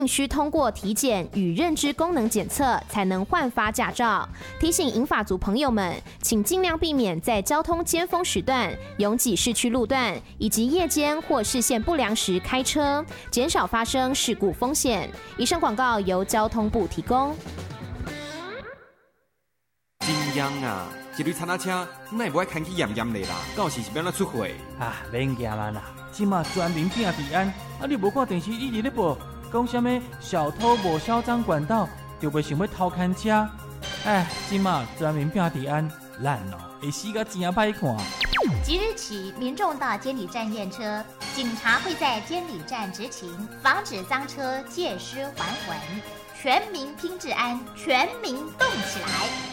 需通过体检与认知功能检测才能换发驾照。提醒银发族朋友们，请尽量避免在交通尖峰时段、拥挤市区路段以及夜间或视线不良时开车，减少发生事故风险。以上广告由交通部提供。 真央啊！一类餐仔车，哪会不爱开去严严的啦？到时是要哪出货？ 啊，免惊啦啦！即马全民拼治安，你无看电视一直咧播，讲什么小偷无销赃管道，就袂想要偷看车。哎，即马全民拼治安，咱会死个真歹看。 即日起，民众到监理站验车，警察会在监理站执勤，防止赃车借尸还魂。全民拼治安，全民动起来！